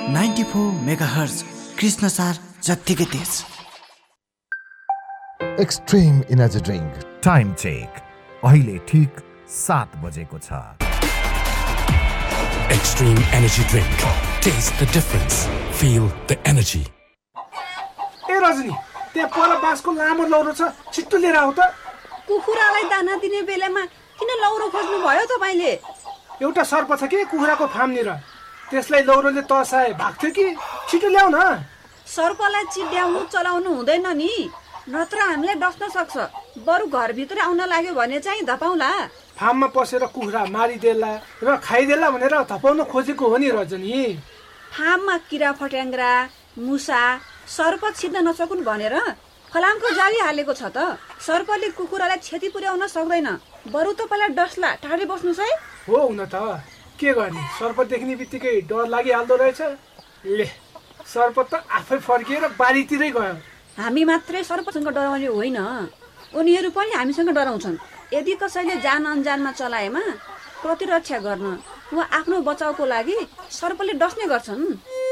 94 megahertz Krishnasar जत्तिकै तेज। Extreme energy drink time check अहिले ठीक 7 बजेको छ। Extreme energy drink. Taste the difference. Feel the energy. ए रजनी, त्यहाँ पर बाँसको लामो लौरो छ, छिट्टो लिएर आऊ त। कुखुरालाई दाना दिने बेलामा किन लौरो खोज्नु भयो तपाईले? एउटा सर्प छ कि कुखुराको फार्मनिर, त्यसलाई लौरोले तसाए भाग्थ्यो कि। छिटो ल्याउ न। सर्पलाई चिड्याउनु चलाउनु हुँदैन नि, नत्र हामीलाई डस्न सक्छ। बरु घरभित्र आउन लाग्यो भने चाहिँ धपाउला। फार्ममा पसेर कुखुरा मारिदेला र खाइदेला भनेर धपाउन खोजेको हो नि रजनी। फार्ममा किरा फट्याङ्ग्रा, मुसा, सर्प छिर्न नसकुन् भनेर फलामको जाली हालेको छ त। सर्पले कुखुरालाई क्षति पुर्याउन सक्दैन, बरु तपाईँलाई डस्ला। टाढै बस्नुहोस् है। हो हुन त के गर्ने, सर्प देख्ने बित्तिकै डर लागिहाल्दो रहेछ। ले, सर्प त आफै फर्किएर बारीतिरै गयो। हामी मात्रै सर्पसँग डराउने होइन, उनीहरू पनि हामीसँग डराउँछन्। यदि कसैले जान अनजानमा चलाएमा प्रतिरक्षा गर्न वा आफ्नो बचाउको लागि सर्पले डस्ने गर्छन्।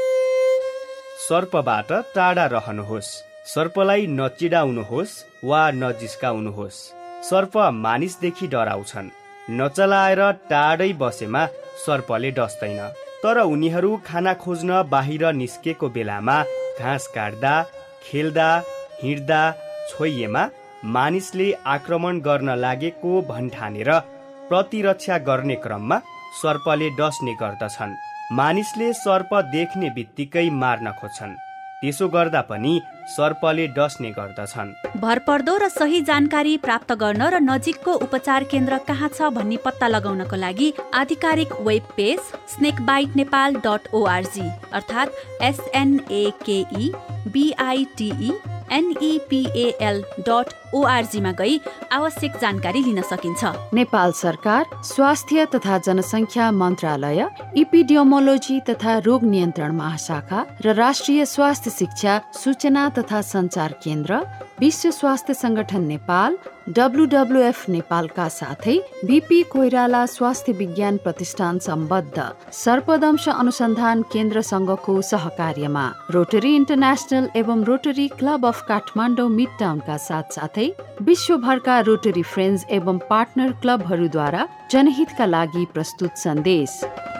सर्पबाट टाढा रहनुहोस्। सर्पलाई नचिडाउनुहोस् वा नजिस्काउनुहोस्। सर्प मानिसदेखि डराउँछन्। नचलाएर टाढै बसेमा सर्पले डस्दैन, तर उनीहरू खाना खोज्न बाहिर निस्केको बेलामा घाँस काट्दा, खेल्दा, हिँड्दा, छोइएमा मानिसले आक्रमण गर्न लागेको भन्ठानेर प्रतिरक्षा गर्ने क्रममा सर्पले डस्ने गर्दछन्। मानिसले सर्प देख्ने बित्तिकै मार्न खोज्छन्, त्यसो गर्दा पनि सर्पले डस्ने गर्दछन्। भरपर्दो र सही जानकारी प्राप्त गर्न र नजिकको उपचार केन्द्र कहाँ छ भन्ने पत्ता लगाउनको लागि आधिकारिक वेब पेज snakebitenepal.org अर्थात् SNAKEBITENEPAL.org मा गई आवश्यक जानकारी लिन सकिन्छ। नेपाल सरकार, स्वास्थ्य तथा जनसङ्ख्या मन्त्रालय, इपिडियोमोलोजी तथा रोग नियन्त्रण महाशाखा र राष्ट्रिय स्वास्थ्य शिक्षा सूचना तथा सञ्चार केन्द्र, विश्व स्वास्थ्य संगठन नेपाल, WWF नेपालका साथै VP कोइराला स्वास्थ्य विज्ञान प्रतिष्ठान सम्बद्ध सर्पदंश अनुसन्धान केन्द्रसँगको सहकार्यमा रोटरी इन्टरनेसनल एवं rotary club of Kathmandu mid टाउनका साथसाथै विश्वभरका रोटरी फ्रेन्ड्स एवं पार्टनर क्लबहरूद्वारा जनहितका लागि प्रस्तुत सन्देश।